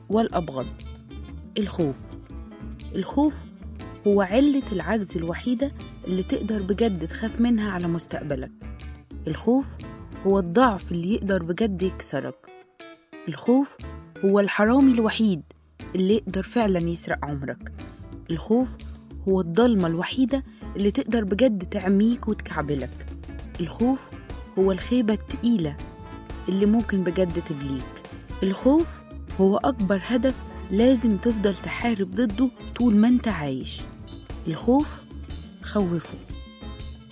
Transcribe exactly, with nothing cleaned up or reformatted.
والأبغض. الخوف الخوف هو علة العجز الوحيدة اللي تقدر بجد تخاف منها على مستقبلك. الخوف هو الضعف اللي يقدر بجد يكسرك. الخوف هو الحرامي الوحيد اللي يقدر فعلا يسرق عمرك. الخوف هو الضلمة الوحيدة اللي تقدر بجد تعميك وتكعبلك. الخوف هو الخيبة التقيلة اللي ممكن بجد تبليك. الخوف هو أكبر هدف لازم تفضل تحارب ضده طول ما انت عايش. الخوف خوفه.